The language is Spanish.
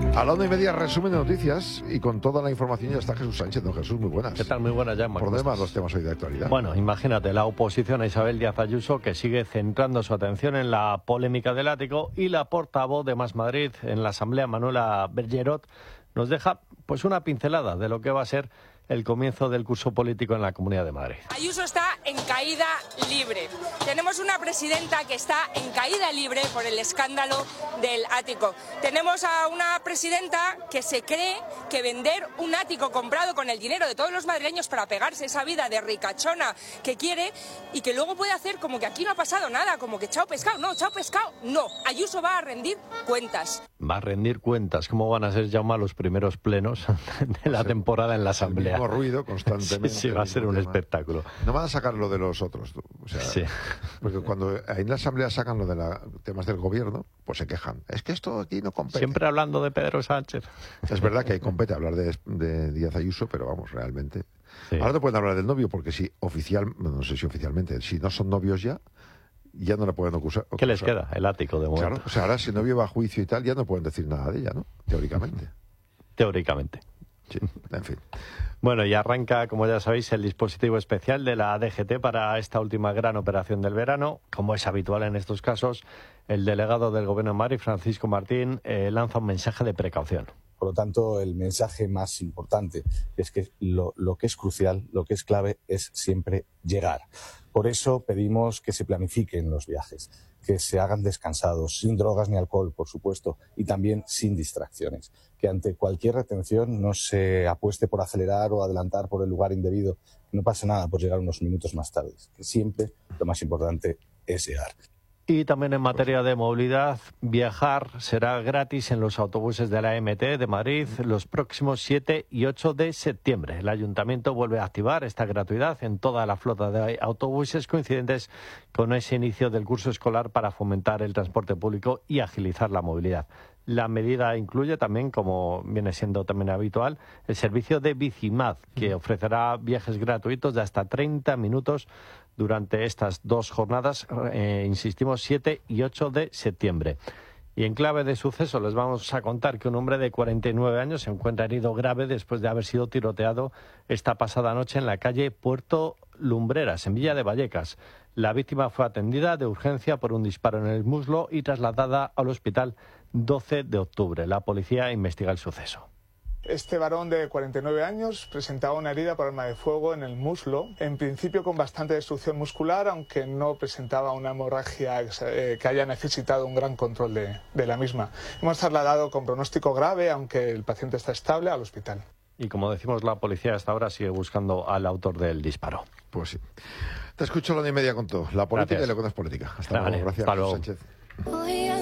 A la 1:30, resumen de noticias, y con toda la información ya está Jesús Sánchez. Don Jesús, muy buenas. ¿Qué tal? Muy buenas, Jaume. Por demás, los temas hoy de actualidad. Bueno, imagínate, la oposición a Isabel Díaz Ayuso, que sigue centrando su atención en la polémica del ático, y la portavoz de Más Madrid en la Asamblea, Manuela Bergerot, nos deja pues una pincelada de lo que va a ser el comienzo del curso político en la Comunidad de Madrid. Ayuso está en caída libre. Tenemos una presidenta que está en caída libre por el escándalo del ático. Tenemos a una presidenta que se cree que vender un ático comprado con el dinero de todos los madrileños para pegarse esa vida de ricachona que quiere, y que luego puede hacer como que aquí no ha pasado nada, como que chao pescado. No, chao pescado, no. Ayuso va a rendir cuentas. Va a rendir cuentas. ¿Cómo van a ser, Jaume, los primeros plenos de la temporada en la Asamblea? El mismo ruido constantemente. Sí, va a ser un espectáculo. No van a sacar lo de los otros. O sea, sí. Porque cuando en la Asamblea sacan lo de temas del gobierno, pues se quejan. Es que esto aquí no compete. Siempre hablando de Pedro Sánchez. Es verdad que ahí compete hablar de Díaz Ayuso, pero vamos, realmente. Sí. Ahora no pueden hablar del novio, porque si no sé si oficialmente, si no son novios ya no le pueden acusar. ¿Qué les queda? El ático, de momento. Claro, o sea, ahora si el novio va a juicio y tal, ya no pueden decir nada de ella, ¿no? Teóricamente. Teóricamente. Sí, en fin. Bueno, y arranca, como ya sabéis, el dispositivo especial de la DGT para esta última gran operación del verano. Como es habitual en estos casos, el delegado del Gobierno de Madrid, Francisco Martín, lanza un mensaje de precaución. Por lo tanto, el mensaje más importante es que lo que es crucial, lo que es clave, es siempre llegar. Por eso pedimos que se planifiquen los viajes, que se hagan descansados, sin drogas ni alcohol, por supuesto, y también sin distracciones. Que ante cualquier retención no se apueste por acelerar o adelantar por el lugar indebido. No pasa nada por llegar unos minutos más tarde. Que siempre lo más importante es llegar. Y también en materia de movilidad, viajar será gratis en los autobuses de la MT de Madrid los próximos 7 y 8 de septiembre. El Ayuntamiento vuelve a activar esta gratuidad en toda la flota de autobuses coincidentes con ese inicio del curso escolar para fomentar el transporte público y agilizar la movilidad. La medida incluye también, como viene siendo también habitual, el servicio de Bicimad, que ofrecerá viajes gratuitos de hasta 30 minutos durante estas dos jornadas, insistimos, 7 y 8 de septiembre. Y en clave de suceso les vamos a contar que un hombre de 49 años se encuentra herido grave después de haber sido tiroteado esta pasada noche en la calle Puerto Lumbreras, en Villa de Vallecas. La víctima fue atendida de urgencia por un disparo en el muslo y trasladada al hospital 12 de octubre. La policía investiga el suceso. Este varón de 49 años presentaba una herida por arma de fuego en el muslo, en principio con bastante destrucción muscular, aunque no presentaba una hemorragia que haya necesitado un gran control de la misma. Hemos trasladado con pronóstico grave, aunque el paciente está estable, al hospital. Y como decimos, la policía hasta ahora sigue buscando al autor del disparo. Pues sí. Te escucho a la 1:30 con todo. La política. Gracias. Y la política. Hasta luego. Gracias, Hasta luego. Sánchez.